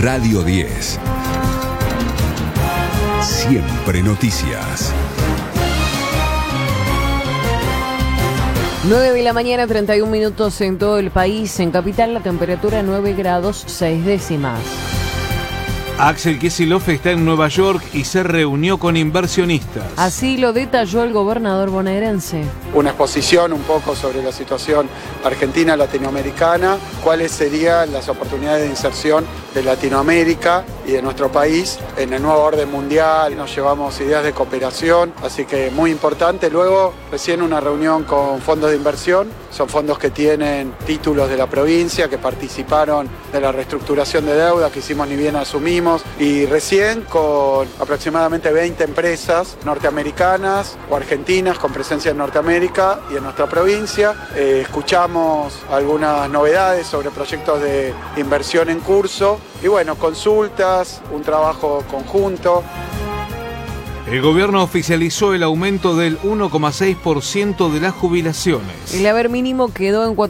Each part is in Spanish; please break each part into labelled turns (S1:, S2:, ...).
S1: Radio 10. Siempre noticias.
S2: 9 de la mañana, 31 minutos en todo el país. En Capital la temperatura 9 grados 6 décimas.
S3: Axel Kicillof está en Nueva York y se reunió con inversionistas.
S2: Así lo detalló el gobernador bonaerense.
S4: Una exposición un poco sobre la situación argentina, latinoamericana, cuáles serían las oportunidades de inserción de Latinoamérica y de nuestro país en el nuevo orden mundial. Nos llevamos ideas de cooperación, así que muy importante. Luego, recién una reunión con fondos de inversión. Son fondos que tienen títulos de la provincia, que participaron de la reestructuración de deuda que hicimos ni bien asumimos. Y recién con aproximadamente 20 empresas norteamericanas o argentinas con presencia en Norteamérica y en nuestra provincia. Escuchamos algunas novedades sobre proyectos de inversión en curso y bueno, consultas, un trabajo conjunto.
S3: El gobierno oficializó el aumento del 1,6% de las jubilaciones.
S2: El haber mínimo quedó en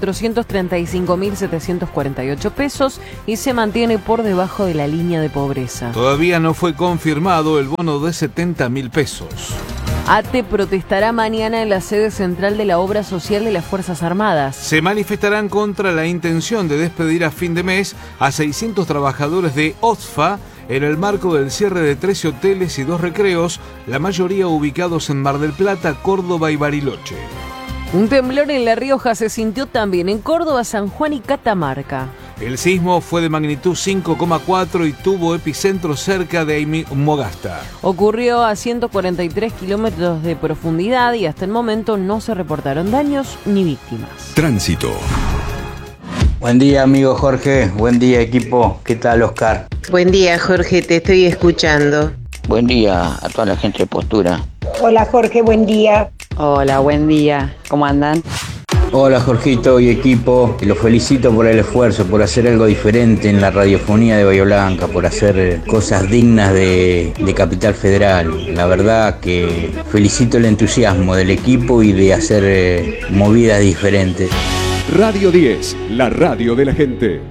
S2: 435.748 pesos y se mantiene por debajo de la línea de pobreza.
S3: Todavía no fue confirmado el bono de 70.000 pesos.
S2: ATE protestará mañana en la sede central de la Obra Social de las Fuerzas Armadas.
S3: Se manifestarán contra la intención de despedir a fin de mes a 600 trabajadores de OSFA en el marco del cierre de 13 hoteles y 2 recreos, la mayoría ubicados en Mar del Plata, Córdoba y Bariloche.
S2: Un temblor en La Rioja se sintió también en Córdoba, San Juan y Catamarca.
S3: El sismo fue de magnitud 5,4 y tuvo epicentro cerca de Mogasta.
S2: Ocurrió a 143 kilómetros de profundidad y hasta el momento no se reportaron daños ni víctimas.
S1: Tránsito.
S5: Buen día, amigo Jorge. Buen día, equipo. ¿Qué tal, Oscar?
S6: Buen día, Jorge. Te estoy escuchando.
S7: Buen día a toda la gente de Postura.
S8: Hola, Jorge. Buen día.
S9: Hola, buen día. ¿Cómo andan?
S5: Hola, Jorgito y equipo. Los felicito por el esfuerzo, por hacer algo diferente en la radiofonía de Bahía Blanca, por hacer cosas dignas de Capital Federal. La verdad que felicito el entusiasmo del equipo y de hacer movidas diferentes.
S1: Radio 10, la radio de la gente.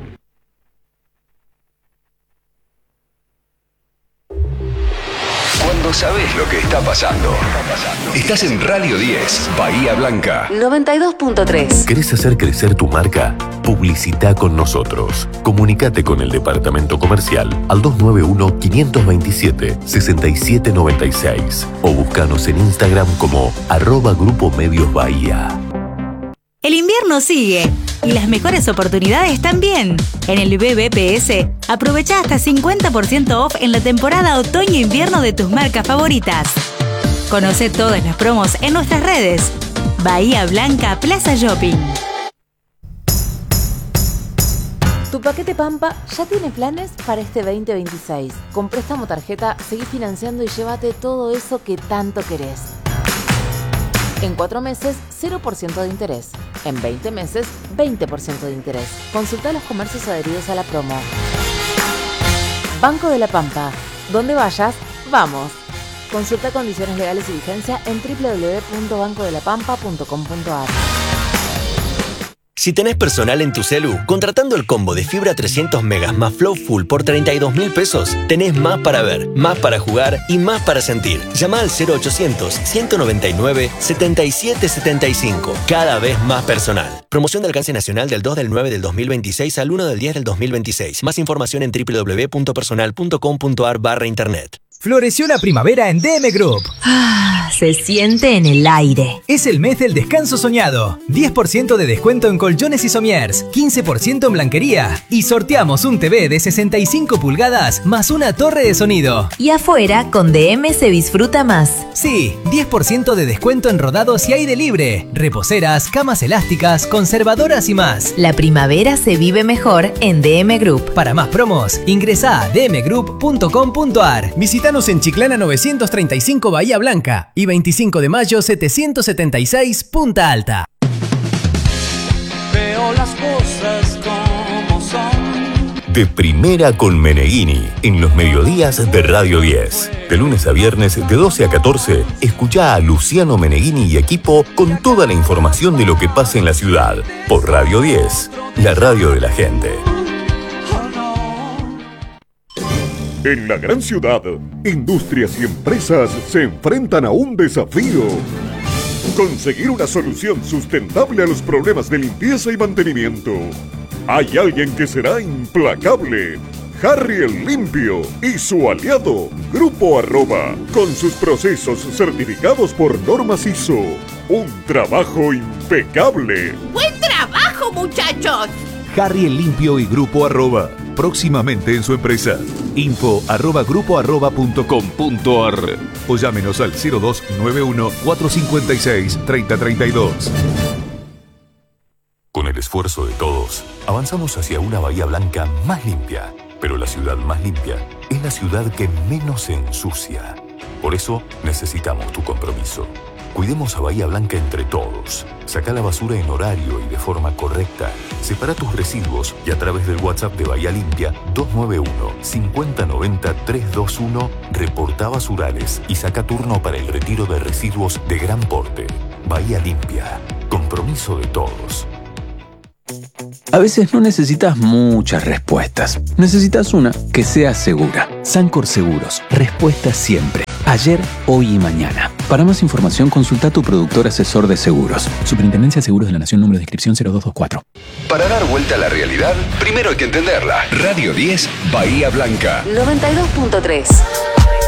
S1: Cuando sabes lo que está pasando. Estás en Radio 10, Bahía Blanca
S10: 92.3.
S11: ¿Querés hacer crecer tu marca? Publicita con nosotros. Comunicate con el departamento comercial al 291-527-6796 o búscanos en Instagram como @Grupo Medios Bahía.
S12: El invierno sigue y las mejores oportunidades también. En el BBPS, aprovecha hasta 50% off en la temporada otoño-invierno de tus marcas favoritas. Conoce todas las promos en nuestras redes. Bahía Blanca Plaza Shopping.
S10: Tu paquete Pampa ya tiene planes para este 2026. Con préstamo tarjeta, seguí financiando y llévate todo eso que tanto querés. En 4 meses, 0% de interés. En 20 meses, 20% de interés. Consulta los comercios adheridos a la promo. Banco de la Pampa. Donde vayas, vamos. Consulta condiciones legales y vigencia en www.bancodelapampa.com.ar.
S13: Si tenés personal en tu celu, contratando el combo de fibra 300 megas más Flow Full por 32.000 pesos, tenés más para ver, más para jugar y más para sentir. Llama al 0800-199-7775. Cada vez más personal. Promoción de alcance nacional del 2 del 9 del 2026 al 1 del 10 del 2026. Más información en www.personal.com.ar/internet.
S14: Floreció la primavera en DM Group.
S12: Se siente en el aire.
S14: Es el mes del descanso soñado. 10% de descuento en colchones y somiers, 15% en blanquería. Y sorteamos un TV de 65 pulgadas más una torre de sonido.
S12: Y afuera, con DM se disfruta más.
S14: Sí, 10% de descuento en rodados y aire libre. Reposeras, camas elásticas, conservadoras y más.
S12: La primavera se vive mejor en DM Group.
S14: Para más promos, ingresá a dmgroup.com.ar. Visítanos en Chiclana 935 Bahía Blanca y 25 de mayo 776 Punta Alta.
S15: Veo las cosas como son.
S11: De primera con Meneghini, en los mediodías de Radio 10. De lunes a viernes de 12 a 14, escuchá a Luciano Meneghini y equipo con toda la información de lo que pasa en la ciudad. Por Radio 10, la radio de la gente.
S16: En la gran ciudad, industrias y empresas se enfrentan a un desafío. Conseguir una solución sustentable a los problemas de limpieza y mantenimiento. Hay alguien que será implacable. Harry el Limpio y su aliado, Grupo Arroba, con sus procesos certificados por normas ISO. Un trabajo impecable.
S17: ¡Buen trabajo, muchachos!
S11: Harry el Limpio y Grupo Arroba, próximamente en su empresa. info@grupoarroba.com.ar o llámenos al 0291-456-3032. Con el esfuerzo de todos, avanzamos hacia una Bahía Blanca más limpia. Pero la ciudad más limpia es la ciudad que menos se ensucia. Por eso necesitamos tu compromiso. Cuidemos a Bahía Blanca entre todos. Saca la basura en horario y de forma correcta. Separa tus residuos y a través del WhatsApp de Bahía Limpia 291-5090-321 reporta basurales y saca turno para el retiro de residuos de gran porte. Bahía Limpia. Compromiso de todos.
S18: A veces no necesitas muchas respuestas. Necesitas una que sea segura. Sancor Seguros. Respuesta siempre. Ayer, hoy y mañana. Para más información, consulta a tu productor asesor de seguros. Superintendencia de Seguros de la Nación, número de inscripción 0224.
S1: Para dar vuelta a la realidad, primero hay que entenderla. Radio 10, Bahía Blanca.
S10: 92.3.